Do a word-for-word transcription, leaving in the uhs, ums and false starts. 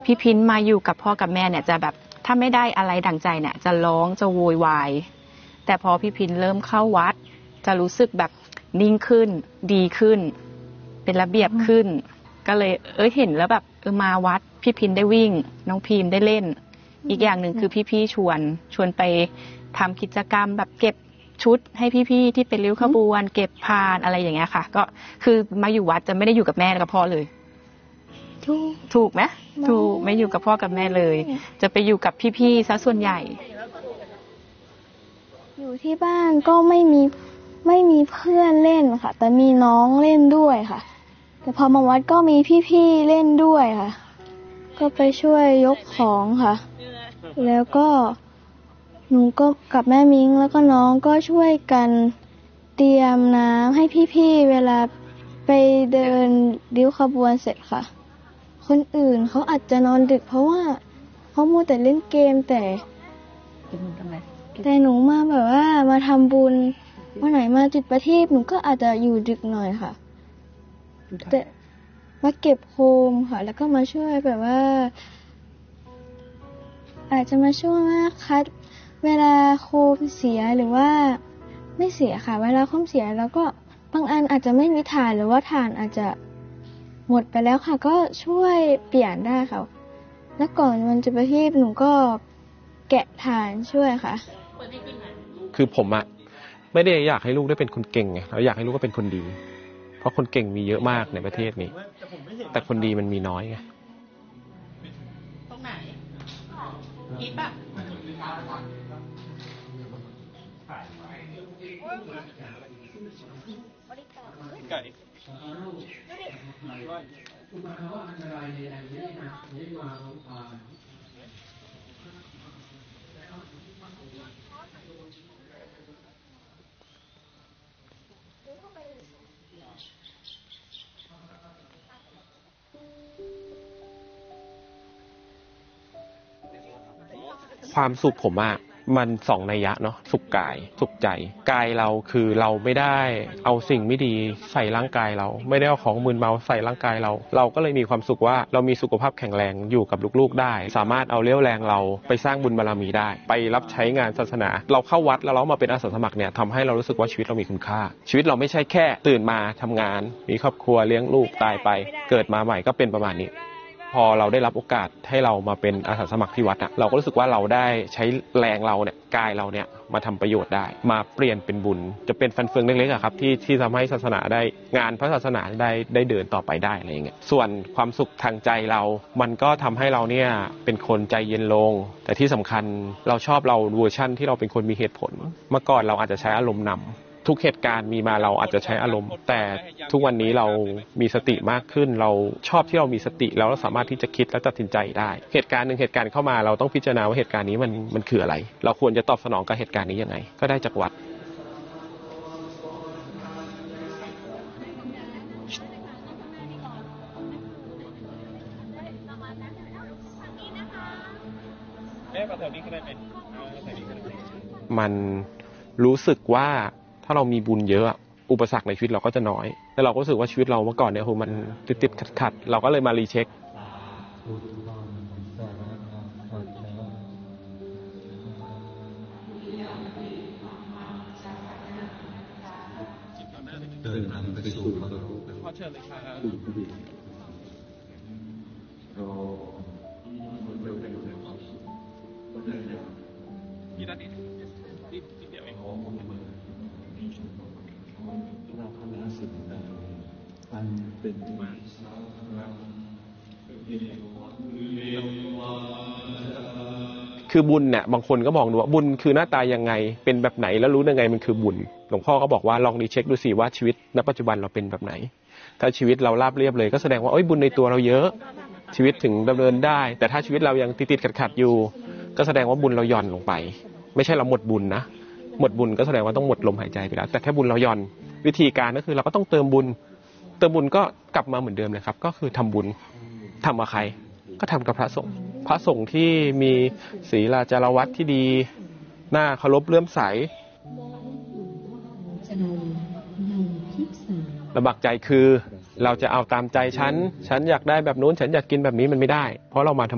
พี่พินมาอยู่กับพ่อกับแม่เนี่ยจะแบบถ้าไม่ได้อะไรดั่งใจเนี่ยจะร้องจะโวยวายแต่พอพี่พินเริ่มเข้าวัดจะรู้สึกแบบนิ่งขึ้นดีขึ้นเป็นระเบียบขึ้นก็เลยเอ้ยเห็นแล้วแบบเออมาวัดพี่พินได้วิ่งน้องพีมได้เล่นอีกอย่างหนึ่งคือพี่ๆชวนชวนไปทำกิจกรรมแบบเก็บชุดให้พี่ๆที่เป็นริ้วขบวนเก็บพานอะไรอย่างเงี้ยค่ะก็คือมาอยู่วัดจะไม่ได้อยู่กับแม่กับพ่อเลยถูกถูกไหมถูกไม่อยู่กับพ่อกับแม่เลยจะไปอยู่กับพี่ๆซะส่วนใหญ่อยู่ที่บ้านก็ไม่มีไม่มีเพื่อนเล่นค่ะแต่มีน้องเล่นด้วยค่ะแต่พอมาวัดก็มีพี่ๆเล่นด้วยค่ะก็ไปช่วยยกของค่ะแล้วก็หนูก็กับแม่มิ้งแล้วก็น้องก็ช่วยกันเตรียมน้ำให้พี่ๆเวลาไปเดินริ้วขบวนเสร็จค่ะคนอื่นเขาอาจจะนอนดึกเพราะว่าเขามัวแต่เล่นเกมแต่แต่หนูมาแบบว่ามาทำบุญวันไหนมาจุดประทีปหนูก็อาจจะอยู่ดึกหน่อยค่ะแต่มาเก็บโคมค่ะแล้วก็มาช่วยแบบว่าอาจจะมาช่วยว่าคัดเวลาโคมเสียหรือว่าไม่เสียค่ะเวลาโคมเสียแล้วก็บางอันอาจจะไม่มีถ่านหรือว่าถ่านอาจจะหมดไปแล้วค่ะก็ช่วยเปลี่ยนได้ค่ะแล้วก่อนมันจะไปที่หนูก็แกะถ่านช่วยค่ะคือผมอะไม่ได้อยากให้ลูกได้เป็นคนเก่งไงเราอยากให้ลูกก็เป็นคนดีเพราะคนเก่งมีเยอะมากในประเทศนี้แต่คนดีมันมีน้อยไงตรงไหนอีปะไก่ความสุขผมอะมันสองนัยยะเนาะสุขกายสุขใจกายเราคือเราไม่ได้เอาสิ่งไม่ดีใส่ร่างกายเราไม่ได้เอาของมึนเมาใส่ร่างกายเราเราก็เลยมีความสุขว่าเรามีสุขภาพแข็งแรงอยู่กับลูกๆได้สามารถเอาเรี่ยวแรงเราไปสร้างบุญบารมีได้ไปรับใช้งานศาสนาเราเข้าวัดแล้วเรามาเป็นอาสาสมัครเนี่ยทำให้เรารู้สึกว่าชีวิตเรามีคุณค่าชีวิตเราไม่ใช่แค่ตื่นมาทำงานมีครอบครัวเลี้ยงลูกตายไปเกิดมาใหม่ก็เป็นประมาณนี้พอเราได้รับโอกาสให้เรามาเป็นอาสาสมัครที่วัดอะเราก็รู้สึกว่าเราได้ใช้แรงเราเนี่ยกายเราเนี่ยมาทำประโยชน์ได้มาเปลี่ยนเป็นบุญจะเป็นฟันเฟืองเล็กๆอะครับที่ที่ทำให้ศาสนาได้งานพระศาสนาได้ได้เดินต่อไปได้อะไรอย่างเงี้ยส่วนความสุขทางใจเรามันก็ทำให้เราเนี่ยเป็นคนใจเย็นลงแต่ที่สำคัญเราชอบเราเวอร์ชั่นที่เราเป็นคนมีเหตุผลเมื่อก่อนเราอาจจะใช้อารมณ์นำทุกเหตุการณ์มีมาเราอาจจะใช้อารมณ์แต่ทุกวันนี้เรามีสติมากขึ้นเราชอบที่เรามีสติแล้วเราสามารถที่จะคิดและตัดสินใจได้เหตุการณ์หนึ่งเหตุการณ์เข้ามาเราต้องพิจารณาว่าเหตุการณ์นี้มันมันคืออะไรเราควรจะตอบสนองกับเหตุการณ์นี้ยังไงก็ได้จากวัดมันรู้สึกว่าถ้าเรามีบุญเยอะอุปสรรคในชีวิตเราก็จะน้อยแต่เราก็รู้สึกว่าชีวิตเราเมื่อก่อนเนี่ยโหมันติดๆขัดๆเราก็เลยมารีเช็คเดินทางไปสู่มรรคผลเชิญเลยครับกี่นาทีนิดเดียวเองเราทำงานสิ่งใดอันเป็นมาคือบุญเนี่ยบางคนก็มองดูว่าบุญคือหน้าตายังไงเป็นแบบไหนแล้วรู้ยังไงมันคือบุญหลวงพ่อก็บอกว่าลองดีเช็คดูสิว่าชีวิตณปัจจุบันเราเป็นแบบไหนถ้าชีวิตเราราบเรียบเลยก็แสดงว่าโอ้ยบุญในตัวเราเยอะชีวิตถึงดำเนินได้แต่ถ้าชีวิตเรายังติดๆขัดๆอยู่ก็แสดงว่าบุญเราหย่อนลงไปไม่ใช่เราหมดบุญนะหมดบุญก็แสดงว่าต้องหมดลมหายใจไปแล้วแต่แค่บุญเราหย่อนวิธีการก็คือเราก็ต้องเติมบุญเติมบุญก็กลับมาเหมือนเดิมเลยครับก็คือทำบุญทำกับใครก็ทำกับพระสงฆ์พระสงฆ์ที่มีศีลจารวัตรที่ดีน่าเคารพเลื่อมใสลำบากใจคือเราจะเอาตามใจฉันฉันอยากได้แบบนู้นฉันอยากกินแบบนี้มันไม่ได้เพราะเรามาทำ